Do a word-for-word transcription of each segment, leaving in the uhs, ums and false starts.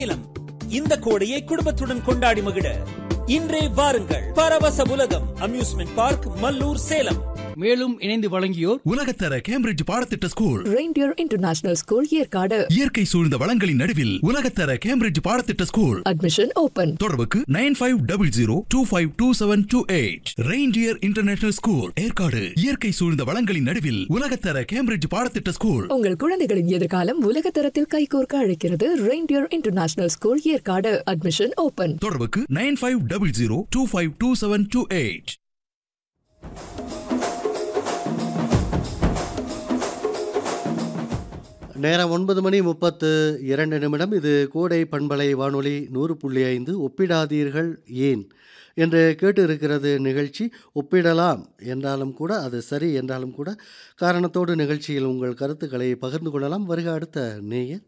சேலம். இந்த கோடையை குடும்பத்துடன் கொண்டாடி மகிழ இன்றே வாருங்கள். பரவச உலகம் அம்யூஸ்மெண்ட் பார்க், மல்லூர், சேலம். மேலும் இணைந்து வழங்கியோர் உலகத்தர கேம்பிரிட்ஜ் பாடத்திட்ட school, reindeer international school, Yercaud. இயற்கை சூழ்ந்த வளங்களின் நடுவில் உலகத்தர கேம்பிரிட்ஜ் பாடத்திட்ட ஸ்கூல். Admission open. தொடர்புக்கு nine five double zero two five two seven two eight. Reindeer international school, Yercaud. இயற்கை சூழ்ந்த வளங்களின் நடுவில் உலகத்தர கேம்பிரிட்ஜ் பாடத்திட்ட ஸ்கூல். உங்கள் குழந்தைகளின் எதிர்காலம் உலகத்தரத்தில் கைகோர்க்க அழைக்கிறது. Reindeer international school, Yercaud. Admission open. தொடர்புக்கு nine five double zero two five two seven two eight. நேரம் ஒன்பது மணி முப்பத்து இரண்டு நிமிடம். இது கோடை பண்பலை வானொலி நூறு புள்ளி ஐந்து. ஒப்பிடாதீர்கள் ஏன் என்று கேட்டு இருக்கிறது நிகழ்ச்சி. ஒப்பிடலாம் என்றாலும் கூட, அது சரி என்றாலும் கூட, காரணத்தோடு நிகழ்ச்சியில் உங்கள் கருத்துக்களை பகிர்ந்து கொள்ளலாம். வருக அடுத்த நேயர்.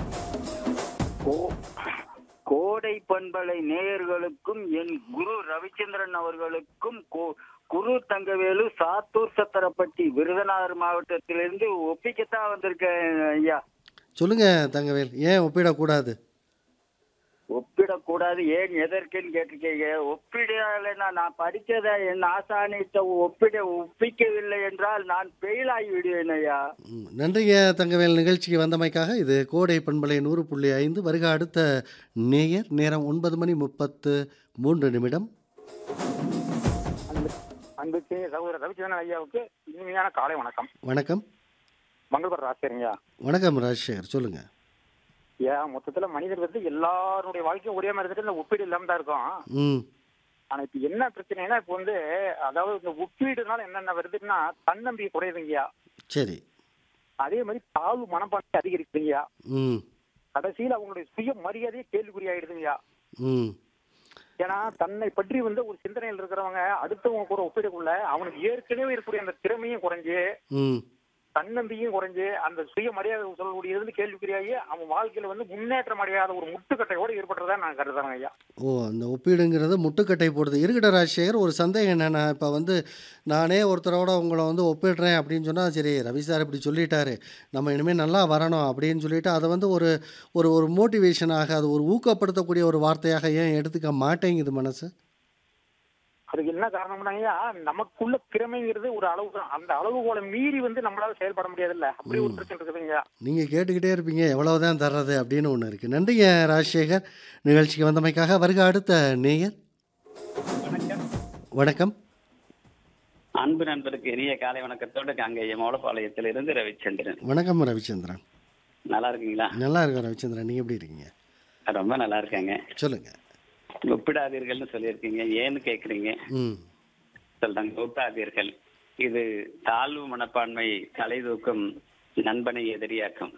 கோடை பண்பலை நேயர்களுக்கும் என் குரு ரவிச்சந்திரன் அவர்களுக்கும் குரு தங்கவேலு, சாத்தூர் சத்திரப்பட்டி, விருதுநகர் மாவட்டத்திலிருந்து ஒப்பிக்கத்தான் வந்திருக்கேன் ஐயா. சொல்லுங்க தங்கவேல், ஏன் ஒப்பிடக்கூடாது? ஒப்பிடக்கூடாது ஏன், எதற்குன்னு கேட்டிருக்கீங்க. ஒப்பிடலைன்னா நான் படித்ததை என் ஆசானிட்ட ஒப்பிட ஒப்பிக்கவில்லை என்றால் நான் ஃபெயில் ஆகி விடுவேன் ஐயா. நன்றிங்க தங்கவேல், நிகழ்ச்சிக்கு வந்தமைக்காக. இது கோடை பண்பலை நூறு புள்ளி ஐந்து. வருக அடுத்த நேயர். நேரம் ஒன்பது மணி முப்பத்து மூன்று நிமிடம். அன்புக்கு சகோதரர் ரவிச்சந்திரன் ஐயாவுக்கு இனிமையான காலை வணக்கம். வணக்கம். மங்களபுரம் ராஜசேகரங்கய்யா. வணக்கம் ராஜசேகர், சொல்லுங்க. ஏன் மொத்தத்துல மனிதர் வந்து எல்லாருடைய வாழ்க்கையும் ஒரே மாதிரி இருந்துட்டு இந்த ஒப்பீடு இல்லாம தான் இருக்கும். ஆனா இப்ப என்ன பிரச்சனைனா, இப்ப வந்து அதாவது இந்த ஒப்பீடுனால என்னென்ன வருதுன்னா, தன்னம்பிக்கை குறையுதுங்கய்யா. சரி. அதே மாதிரி தாழ்வு மனப்பான்மை அதிகரிக்குதுங்கய்யா. ம். கடைசியில் அவங்களுடைய சுய மரியாதையே கேள்விக்குறியாயிடுதுங்கய்யா. ம். ஏன்னா தன்னை பற்றி வந்து ஒரு சிந்தனையில் இருக்கிறவங்க அடுத்தவங்க கூட ஒப்பிடக்குள்ள அவனுக்கு ஏற்கனவே இருக்கக்கூடிய அந்த திறமையும் குறைஞ்சு, தன்னம்பிக்கையும் குறைஞ்சு, அந்த சுய மரியாதை சொல்லக்கூடியது கேள்விக்குறியாகி அவன் வாழ்க்கையில வந்து முன்னேற்றம் அடையாத ஒரு முட்டுக்கட்டையோடு ஏற்பட்டதா நான் கருதுறேன் ஐயா. ஓ, அந்த ஒப்பீடுங்கிறது முட்டுக்கட்டை போடுது. இருக்கட்ட ராஜசேகர், ஒரு சந்தேகம் என்னென்னா, இப்போ வந்து நானே ஒருத்தரோட உங்களை வந்து ஒப்பிடுறேன் அப்படின்னு சொன்னால், சரி ரவி சார் இப்படி சொல்லிட்டாரு, நம்ம இனிமேல் நல்லா வரணும் அப்படின்னு சொல்லிட்டு அதை வந்து ஒரு ஒரு ஒரு மோட்டிவேஷனாக, அது ஒரு ஊக்கப்படுத்தக்கூடிய ஒரு வார்த்தையாக ஏன் எடுத்துக்க மாட்டேங்குது மனசு? அதுக்கு என்ன காரணம்னா, நமக்குள்ள திறமைங்கிறது ஒரு அளவு தான். அந்த அளவுகோலை மீறி வந்து நம்மளால செயல்பட முடியாது இல்ல, அப்படி ஒரு பிரச்சனை இருக்குதுங்க. நீங்க கேட்டுக்கிட்டே இருப்பீங்க எவ்வளவுதான் தர்றது அப்படின்னு ஒண்ணு இருக்கு. நன்றிங்க ராஜசேகர், நிகழ்ச்சிக்கு வந்தமைக்காக. வருக அடுத்த நேயர். வணக்கம். அன்பு நண்பருக்கு இனிய காலை வணக்கத்தோடு அங்கே மோலப்பாளையத்திலிருந்து ரவிச்சந்திரன். வணக்கம் ரவிச்சந்திரன். நல்லா இருக்கீங்களா? நல்லா இருக்கேன் ரவிச்சந்திரன், நீங்க எப்படி இருக்கீங்க? ரொம்ப நல்லா இருக்காங்க. சொல்லுங்க. ஒப்பிடாதீர்கள்னு சொல்லியிருக்கீங்க, ஏன்னு கேக்குறீங்க. சொல்றாங்க ஒப்பிடாதீர்கள், இது தாழ்வு மனப்பான்மை தலை தூக்கும், நண்பனை எதிரியாக்கும்.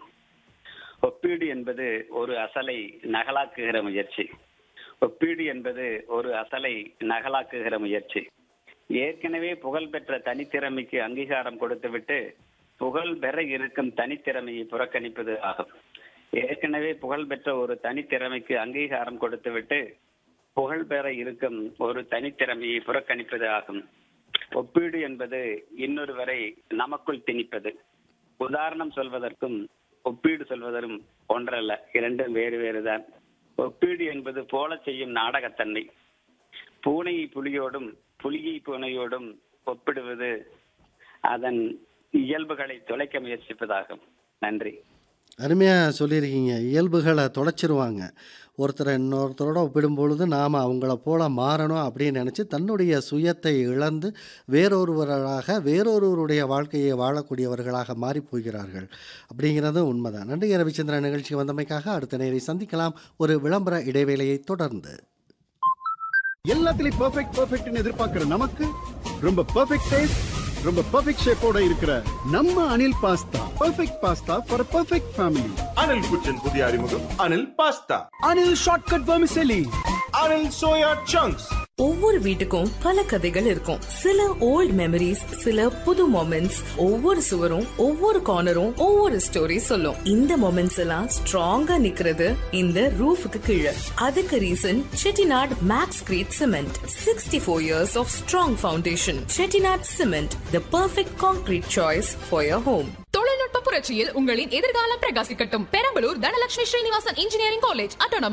ஒப்பீடு என்பது ஒரு அசலை நகலாக்குகிற முயற்சி. ஒப்பீடு என்பது ஒரு அசலை நகலாக்குகிற முயற்சி. ஏற்கனவே புகழ் பெற்ற தனித்திறமைக்கு அங்கீகாரம் கொடுத்துவிட்டு புகழ் பெற இருக்கும் தனித்திறமையை புறக்கணிப்பது ஆகும். ஏற்கனவே புகழ் பெற்ற ஒரு தனித்திறமைக்கு அங்கீகாரம் கொடுத்துவிட்டு புகழ் பெற இருக்கும் ஒரு தனித்திறமையை புறக்கணிப்பது ஆகும். ஒப்பீடு என்பது இன்னொருவரை நமக்குள் திணிப்பது. உதாரணம் சொல்வதற்கும் ஒப்பீடு சொல்வதற்கும் ஒன்றல்ல, இரண்டும் வேறு வேறுதான். ஒப்பீடு என்பது போல செய்யும் நாடகத்தன்மை. பூனையை புலியோடும் புலியை பூனையோடும் ஒப்பிடுவது அதன் இயல்புகளை தொலைக்க முயற்சிப்பதாகும். நன்றி. அருமையாக சொல்லியிருக்கீங்க. இயல்புகளை தொலைச்சிருவாங்க. ஒருத்தரை இன்னொருத்தரோட ஒப்பிடும் பொழுது நாம் அவங்கள போல மாறணும் அப்படின்னு நினச்சி தன்னுடைய சுயத்தை இழந்து வேறொருவராக வேறொருவருடைய வாழ்க்கையை வாழக்கூடியவர்களாக மாறி போகிறார்கள் அப்படிங்கிறது உண்மைதான். நன்றி ரவிச்சந்திரன், நிகழ்ச்சிக்கு வந்தமைக்காக. அடுத்த நேரை சந்திக்கலாம் ஒரு விளம்பர இடைவேளையை தொடர்ந்து. எல்லாத்துலயும் பெர்ஃபெக்ட் பெர்ஃபெக்ட்னு எதிர்பார்க்கிற நமக்கு ரொம்ப பெர்ஃபெக்ட் டேஸ்ட், ரொம்ப பெர்ஃபெக்ட் ஷேப்போட இருக்கிற நம்ம Anil pasta. Perfect pasta for perfect family. Anil kitchen புதிய அறிமுகம் Anil pasta. Anil shortcut vermicelli. Anil soya chunks. ஒவ்வொரு வீட்டுக்கும் பல கதைகள் இருக்கும். சில ஓல்ட் மெமரிஸ், சில புது மொமெண்ட்ஸ். ஒவ்வொரு சுவரும் ஒவ்வொரு கார்னரும் ஒவ்வொரு ஸ்டோரி சொல்லும். இந்த மொமெண்ட்ஸ் எல்லாம் ஸ்ட்ராங்கா நிக்கிறது இந்த ரூஃபுக்கு கீழே. அதுக்கு reason Chettinad maths greet cement. Sixty four years of strong foundation. Chettinad cement, the perfect concrete choice for your home. தொழில்நுட்ப புரட்சியில் உங்களின் எதிர்காலம் பிரகாசிக்கட்டும். Perambalur Dhanalakshmi Srinivasan engineering college, autonomous.